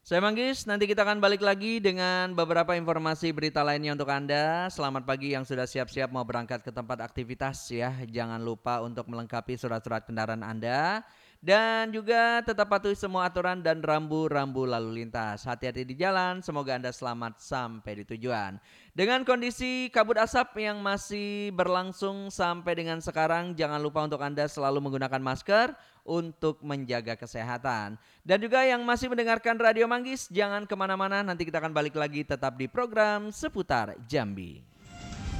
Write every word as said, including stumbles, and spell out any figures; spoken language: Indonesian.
Saya Manggis, nanti kita akan balik lagi dengan beberapa informasi berita lainnya untuk Anda. Selamat pagi yang sudah siap-siap mau berangkat ke tempat aktivitas ya. Jangan lupa untuk melengkapi surat-surat kendaraan Anda. Dan juga tetap patuhi semua aturan dan rambu-rambu lalu lintas. Hati-hati di jalan, semoga Anda selamat sampai di tujuan. Dengan kondisi kabut asap yang masih berlangsung sampai dengan sekarang, jangan lupa untuk Anda selalu menggunakan masker untuk menjaga kesehatan. Dan juga yang masih mendengarkan Radio Manggis, jangan kemana-mana, nanti kita akan balik lagi tetap di program Seputar Jambi.